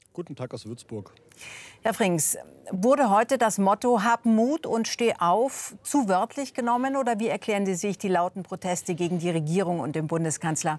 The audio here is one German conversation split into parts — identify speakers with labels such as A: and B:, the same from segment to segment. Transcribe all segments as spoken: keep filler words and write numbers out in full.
A: Guten Tag aus Würzburg.
B: Herr Frings, wurde heute das Motto „Hab Mut und steh auf" zu wörtlich genommen, oder wie erklären Sie sich die lauten Proteste gegen die Regierung und den Bundeskanzler?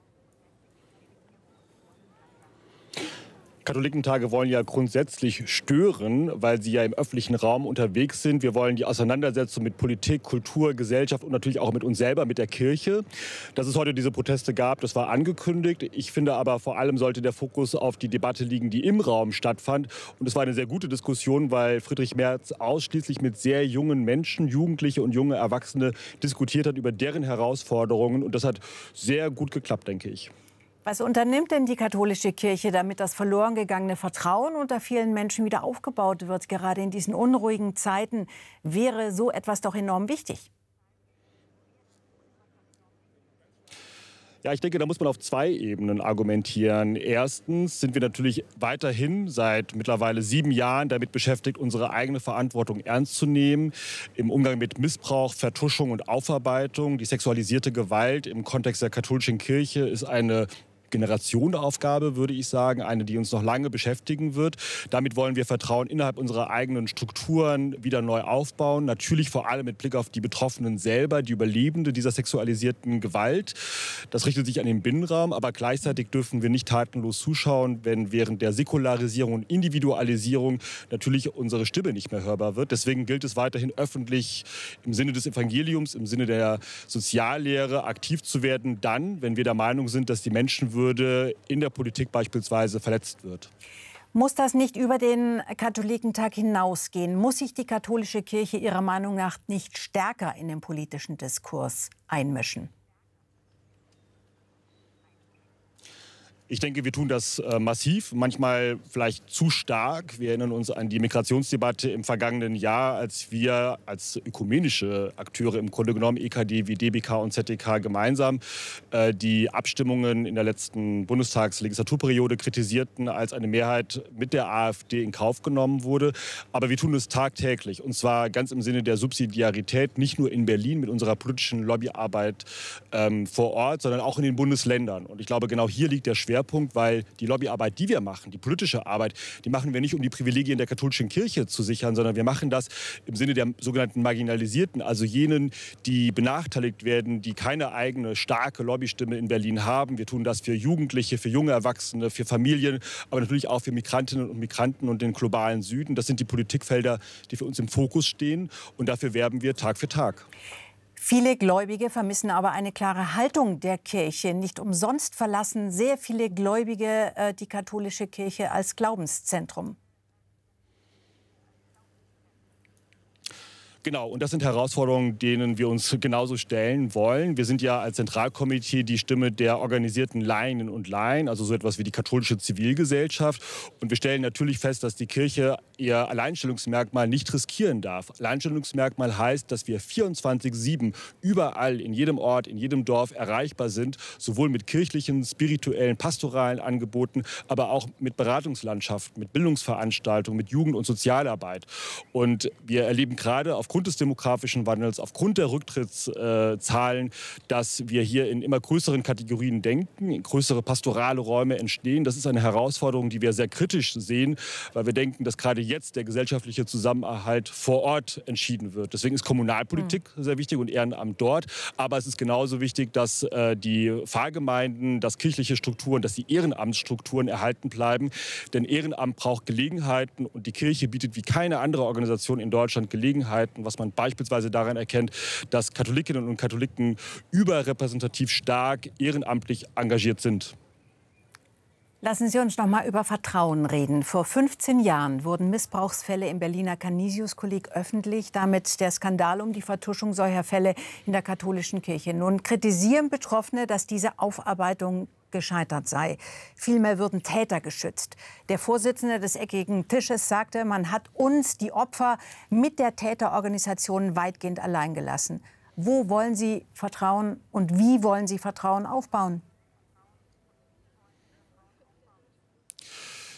A: Katholikentage wollen ja grundsätzlich stören, weil sie ja im öffentlichen Raum unterwegs sind. Wir wollen die Auseinandersetzung mit Politik, Kultur, Gesellschaft und natürlich auch mit uns selber, mit der Kirche. Dass es heute diese Proteste gab, das war angekündigt. Ich finde aber, vor allem sollte der Fokus auf die Debatte liegen, die im Raum stattfand. Und es war eine sehr gute Diskussion, weil Friedrich Merz ausschließlich mit sehr jungen Menschen, Jugendliche und junge Erwachsene diskutiert hat über deren Herausforderungen. Und das hat sehr gut geklappt, denke ich.
B: Was unternimmt denn die katholische Kirche, damit das verloren gegangene Vertrauen unter vielen Menschen wieder aufgebaut wird? Gerade in diesen unruhigen Zeiten wäre so etwas doch enorm wichtig.
A: Ja, ich denke, da muss man auf zwei Ebenen argumentieren. Erstens sind wir natürlich weiterhin seit mittlerweile sieben Jahren damit beschäftigt, unsere eigene Verantwortung ernst zu nehmen im Umgang mit Missbrauch, Vertuschung und Aufarbeitung. Die sexualisierte Gewalt im Kontext der katholischen Kirche ist eine Generationenaufgabe, würde ich sagen, eine, die uns noch lange beschäftigen wird. Damit wollen wir Vertrauen innerhalb unserer eigenen Strukturen wieder neu aufbauen. Natürlich vor allem mit Blick auf die Betroffenen selber, die Überlebende dieser sexualisierten Gewalt. Das richtet sich an den Binnenraum, aber gleichzeitig dürfen wir nicht tatenlos zuschauen, wenn während der Säkularisierung und Individualisierung natürlich unsere Stimme nicht mehr hörbar wird. Deswegen gilt es weiterhin öffentlich im Sinne des Evangeliums, im Sinne der Soziallehre aktiv zu werden, dann, wenn wir der Meinung sind, dass die Menschenwürde in der Politik beispielsweise verletzt wird.
B: Muss das nicht über den Katholikentag hinausgehen? Muss sich die katholische Kirche Ihrer Meinung nach nicht stärker in den politischen Diskurs einmischen?
A: Ich denke, wir tun das äh, massiv, manchmal vielleicht zu stark. Wir erinnern uns an die Migrationsdebatte im vergangenen Jahr, als wir als ökumenische Akteure im Grunde genommen, E K D wie D B K und Z D K gemeinsam, äh, die Abstimmungen in der letzten Bundestagslegislaturperiode kritisierten, als eine Mehrheit mit der AfD in Kauf genommen wurde. Aber wir tun es tagtäglich, und zwar ganz im Sinne der Subsidiarität, nicht nur in Berlin mit unserer politischen Lobbyarbeit ähm, vor Ort, sondern auch in den Bundesländern. Und ich glaube, genau hier liegt der Schwerpunkt. Schwerpunkt, weil die Lobbyarbeit, die wir machen, die politische Arbeit, die machen wir nicht, um die Privilegien der katholischen Kirche zu sichern, sondern wir machen das im Sinne der sogenannten Marginalisierten, also jenen, die benachteiligt werden, die keine eigene starke Lobbystimme in Berlin haben. Wir tun das für Jugendliche, für junge Erwachsene, für Familien, aber natürlich auch für Migrantinnen und Migranten und den globalen Süden. Das sind die Politikfelder, die für uns im Fokus stehen, und dafür werben wir Tag für Tag.
B: Viele Gläubige vermissen aber eine klare Haltung der Kirche. Nicht umsonst verlassen sehr viele Gläubige äh, die katholische Kirche als Glaubenszentrum.
A: Genau, und das sind Herausforderungen, denen wir uns genauso stellen wollen. Wir sind ja als Zentralkomitee die Stimme der organisierten Laien und Laien, also so etwas wie die katholische Zivilgesellschaft. Und wir stellen natürlich fest, dass die Kirche ihr Alleinstellungsmerkmal nicht riskieren darf. Alleinstellungsmerkmal heißt, dass wir vierundzwanzig sieben überall, in jedem Ort, in jedem Dorf erreichbar sind, sowohl mit kirchlichen, spirituellen, pastoralen Angeboten, aber auch mit Beratungslandschaften, mit Bildungsveranstaltungen, mit Jugend- und Sozialarbeit. Und wir erleben gerade auf Aufgrund des demografischen Wandels, aufgrund der Rücktrittszahlen, dass wir hier in immer größeren Kategorien denken, größere pastorale Räume entstehen. Das ist eine Herausforderung, die wir sehr kritisch sehen, weil wir denken, dass gerade jetzt der gesellschaftliche Zusammenhalt vor Ort entschieden wird. Deswegen ist Kommunalpolitik mhm. sehr wichtig und Ehrenamt dort. Aber es ist genauso wichtig, dass äh, die Pfarrgemeinden, dass kirchliche Strukturen, dass die Ehrenamtsstrukturen erhalten bleiben. Denn Ehrenamt braucht Gelegenheiten, und die Kirche bietet wie keine andere Organisation in Deutschland Gelegenheiten, was man beispielsweise daran erkennt, dass Katholikinnen und Katholiken überrepräsentativ stark ehrenamtlich engagiert sind.
B: Lassen Sie uns noch mal über Vertrauen reden. Vor fünfzehn Jahren wurden Missbrauchsfälle im Berliner Canisius-Kolleg öffentlich, damit der Skandal um die Vertuschung solcher Fälle in der katholischen Kirche. Nun kritisieren Betroffene, dass diese Aufarbeitung gescheitert sei. Vielmehr würden Täter geschützt. Der Vorsitzende des eckigen Tisches sagte, man hat uns, die Opfer, mit der Täterorganisation weitgehend allein gelassen. Wo wollen Sie Vertrauen und wie wollen Sie Vertrauen aufbauen?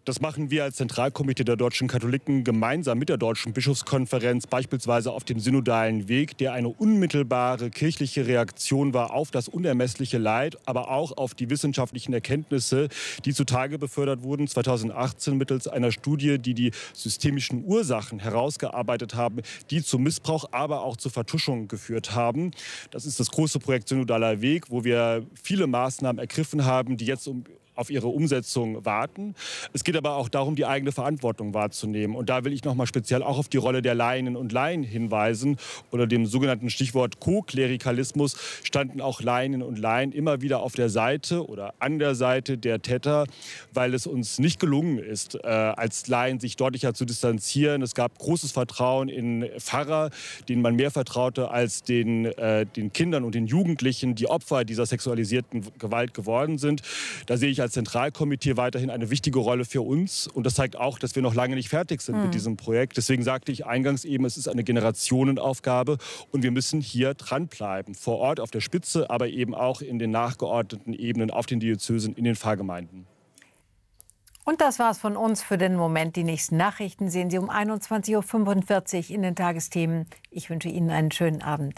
A: Das machen wir als Zentralkomitee der deutschen Katholiken gemeinsam mit der Deutschen Bischofskonferenz, beispielsweise auf dem synodalen Weg, der eine unmittelbare kirchliche Reaktion war auf das unermessliche Leid, aber auch auf die wissenschaftlichen Erkenntnisse, die zutage befördert wurden zweitausendachtzehn mittels einer Studie, die die systemischen Ursachen herausgearbeitet haben, die zu Missbrauch, aber auch zu Vertuschung geführt haben. Das ist das große Projekt Synodaler Weg, wo wir viele Maßnahmen ergriffen haben, die jetzt um auf ihre Umsetzung warten. Es geht aber auch darum, die eigene Verantwortung wahrzunehmen. Und da will ich noch mal speziell auch auf die Rolle der Laien und Laien hinweisen. Unter dem sogenannten Stichwort Co-Klerikalismus standen auch Laien und Laien immer wieder auf der Seite oder an der Seite der Täter, weil es uns nicht gelungen ist, äh, als Laien sich deutlicher zu distanzieren. Es gab großes Vertrauen in Pfarrer, denen man mehr vertraute als den, äh, den Kindern und den Jugendlichen, die Opfer dieser sexualisierten Gewalt geworden sind. Da sehe ich als Zentralkomitee weiterhin eine wichtige Rolle für uns. Und das zeigt auch, dass wir noch lange nicht fertig sind mhm. mit diesem Projekt. Deswegen sagte ich eingangs eben, es ist eine Generationenaufgabe und wir müssen hier dranbleiben. Vor Ort auf der Spitze, aber eben auch in den nachgeordneten Ebenen, auf den Diözesen, in den Pfarrgemeinden.
B: Und das war's von uns für den Moment. Die nächsten Nachrichten sehen Sie um einundzwanzig Uhr fünfundvierzig in den Tagesthemen. Ich wünsche Ihnen einen schönen Abend.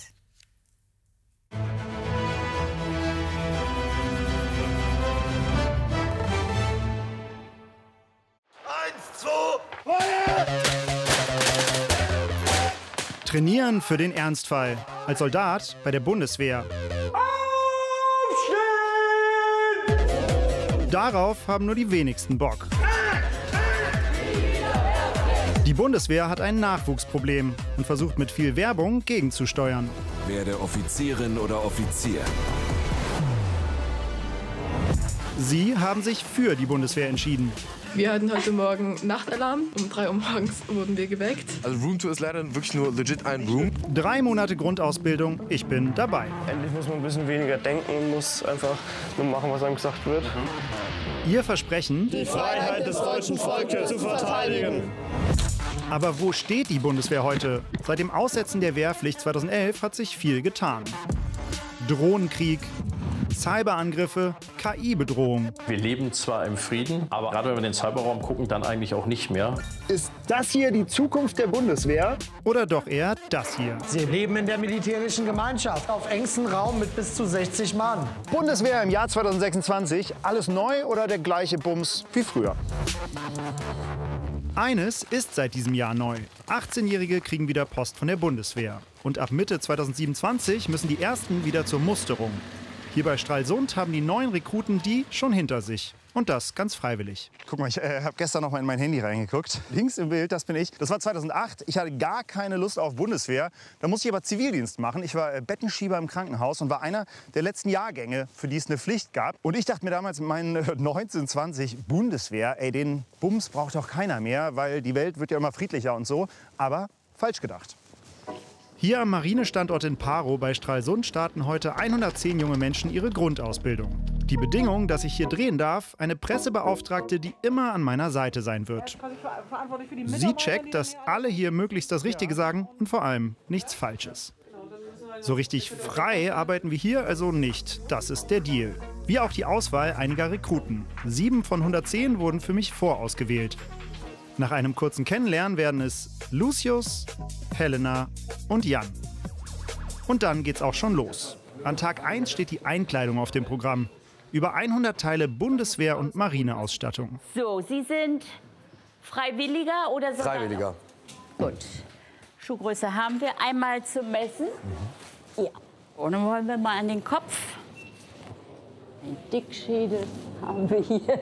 C: Trainieren für den Ernstfall. Als Soldat bei der Bundeswehr. Aufstehen! Darauf haben nur die wenigsten Bock. Die Bundeswehr hat ein Nachwuchsproblem und versucht mit viel Werbung gegenzusteuern.
D: Werde Offizierin oder Offizier.
C: Sie haben sich für die Bundeswehr entschieden.
E: Wir hatten heute Morgen Nachtalarm. Um drei Uhr morgens wurden wir geweckt.
F: Also Roomtour ist leider wirklich nur legit ein Room.
C: Drei Monate Grundausbildung, ich bin dabei.
G: Endlich muss man ein bisschen weniger denken und muss einfach nur machen, was einem gesagt wird.
C: Ihr Versprechen?
H: Die Freiheit des deutschen Volkes zu verteidigen.
C: Aber wo steht die Bundeswehr heute? Seit dem Aussetzen der Wehrpflicht zweitausendelf hat sich viel getan. Drohnenkrieg, Cyberangriffe, K I-Bedrohung.
I: Wir leben zwar im Frieden, aber gerade wenn wir in den Cyberraum gucken, dann eigentlich auch nicht mehr.
H: Ist das hier die Zukunft der Bundeswehr?
C: Oder doch eher das hier?
J: Sie leben in der militärischen Gemeinschaft, auf engstem Raum mit bis zu sechzig Mann.
H: Bundeswehr im Jahr zweitausendsechsundzwanzig, alles neu oder der gleiche Bums wie früher?
C: Eines ist seit diesem Jahr neu. achtzehnjährige kriegen wieder Post von der Bundeswehr. Und ab Mitte zweitausendsiebenundzwanzig müssen die ersten wieder zur Musterung. Hier bei Stralsund haben die neuen Rekruten die schon hinter sich. Und das ganz freiwillig.
H: Guck mal, ich äh, habe gestern noch mal in mein Handy reingeguckt. Links im Bild, das bin ich. Das war zweitausendacht. Ich hatte gar keine Lust auf Bundeswehr. Da musste ich aber Zivildienst machen. Ich war äh, Bettenschieber im Krankenhaus und war einer der letzten Jahrgänge, für die es eine Pflicht gab. Und ich dachte mir damals mit meinen äh, neunzehn, zwanzig, Bundeswehr, ey, den Bums braucht doch keiner mehr, weil die Welt wird ja immer friedlicher und so. Aber falsch gedacht.
C: Hier am Marinestandort in Parow bei Stralsund starten heute hundertzehn junge Menschen ihre Grundausbildung. Die Bedingung, dass ich hier drehen darf, eine Pressebeauftragte, die immer an meiner Seite sein wird. Sie checkt, dass alle hier möglichst das Richtige sagen und vor allem nichts Falsches. So richtig frei arbeiten wir hier also nicht. Das ist der Deal. Wie auch die Auswahl einiger Rekruten. Sieben von hundertzehn wurden für mich vorausgewählt. Nach einem kurzen Kennenlernen werden es Lucius, Helena und Jan. Und dann geht's auch schon los. An Tag eins steht die Einkleidung auf dem Programm. Über hundert Teile Bundeswehr- und Marineausstattung.
K: So, Sie sind Freiwilliger oder Soldat?
F: Freiwilliger.
K: Gut. Schuhgröße haben wir. Einmal zum Messen. Mhm. Ja. Und dann wollen wir mal an den Kopf. Den Dickschädel haben wir hier.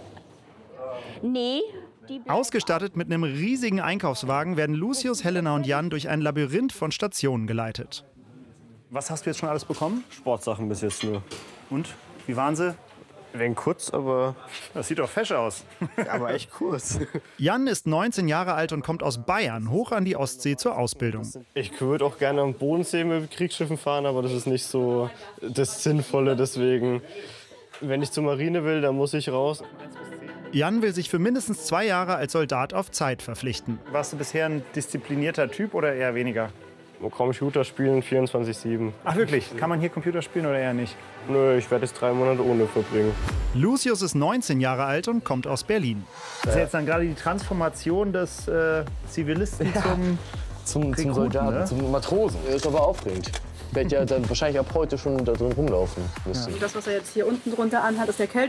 K: Nee.
C: Ausgestattet mit einem riesigen Einkaufswagen werden Lucius, Helena und Jan durch ein Labyrinth von Stationen geleitet.
H: Was hast du jetzt schon alles bekommen?
G: Sportsachen bis jetzt nur.
H: Und? Wie waren sie?
G: Ein wenig kurz, aber...
H: Das sieht doch fesch aus.
G: Ja, aber echt kurz.
C: Jan ist neunzehn Jahre alt und kommt aus Bayern, hoch an die Ostsee zur Ausbildung.
G: Ich würde auch gerne am Bodensee mit Kriegsschiffen fahren, aber das ist nicht so das Sinnvolle. Deswegen, wenn ich zur Marine will, dann muss ich raus.
C: Jan will sich für mindestens zwei Jahre als Soldat auf Zeit verpflichten.
H: Warst du bisher ein disziplinierter Typ oder eher weniger?
G: Computer spielen vierundzwanzig sieben.
C: Ach wirklich? Kann man hier Computer spielen oder eher nicht?
G: Nö, ich werde jetzt drei Monate ohne verbringen.
C: Lucius ist neunzehn Jahre alt und kommt aus Berlin. Das ist jetzt dann gerade die Transformation des äh, Zivilisten
L: ja.
C: zum,
L: zum,
C: Rekruten,
L: zum Soldaten,
C: ne?
L: zum Matrosen. Das ist aber aufregend. Ich werde ja dann wahrscheinlich ab heute schon da drin rumlaufen müssen.
M: Das, was er jetzt hier unten drunter anhat, ist der Kälte